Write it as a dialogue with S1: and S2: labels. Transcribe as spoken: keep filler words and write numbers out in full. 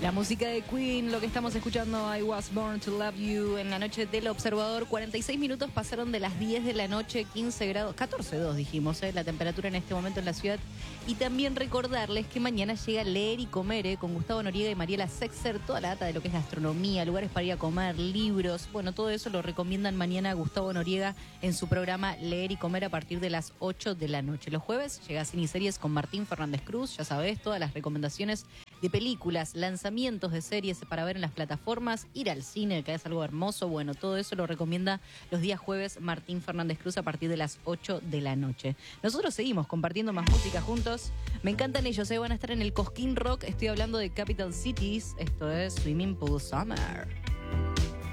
S1: La música de Queen, lo que estamos escuchando, I Was Born to Love You, en la noche del Observador. cuarenta y seis minutos pasaron de las diez de la noche, quince grados, catorce coma dos dijimos, ¿eh? La temperatura en este momento en la ciudad. Y también recordarles que mañana llega Leer y Comer, ¿eh? Con Gustavo Noriega y Mariela Sexer, toda la data de lo que es gastronomía, lugares para ir a comer, libros. Bueno, todo eso lo recomiendan mañana Gustavo Noriega en su programa Leer y Comer a partir de las ocho de la noche. Los jueves llega Cineseries con Martín Fernández Cruz, ya sabés, todas las recomendaciones de películas, lanzamientos de series para ver en las plataformas, ir al cine, que es algo hermoso. Bueno, todo eso lo recomienda los días jueves Martín Fernández Cruz a partir de las ocho de la noche. Nosotros seguimos compartiendo más música juntos. Me encantan ellos, ¿eh? Van a estar en el Cosquín Rock. Estoy hablando de Capital Cities. Esto es Swimming Pool Summer.